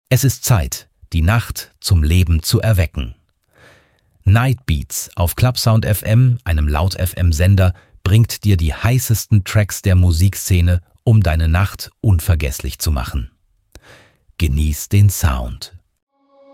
Es ist Zeit, die Nacht zum Leben zu erwecken. Night Beats auf Clubsound FM, einem Laut-FM-Sender, bringt dir die heißesten Tracks der Musikszene, um deine Nacht unvergesslich zu machen. Genieß den Sound.